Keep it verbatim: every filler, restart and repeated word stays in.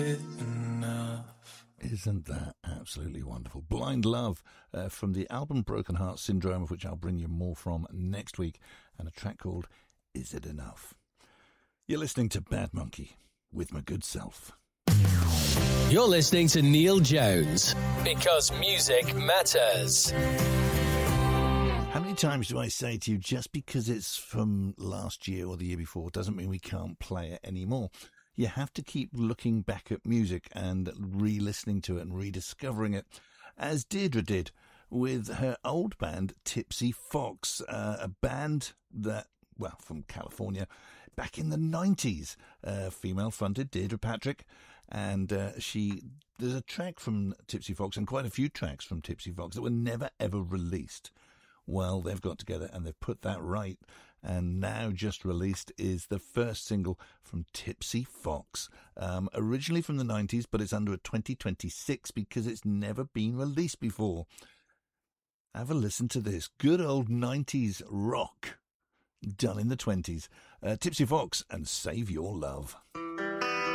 enough. Isn't that absolutely wonderful? Blind Love uh, from the album Broken Heart Syndrome, of which I'll bring you more from next week, and a track called Is It Enough? You're listening to Bad Monkey with my good self. You're listening to Neil Jones, because music matters. How many times do I say to you, just because it's from last year or the year before doesn't mean we can't play it anymore? You have to keep looking back at music and re-listening to it and rediscovering it, as Deirdre did with her old band Tipsy Fox, uh, a band that, well, from California, back in the nineties, uh, female-fronted Deirdre Patrick, and uh, she there's a track from Tipsy Fox and quite a few tracks from Tipsy Fox that were never ever released. Well, they've got together and they've put that right, and now just released is the first single from Tipsy Fox, um, originally from the nineties, but it's under a twenty twenty-six because it's never been released before. Have a listen to this good old nineties rock done in the twenties. Uh, Tipsy Fox and Save Your Love.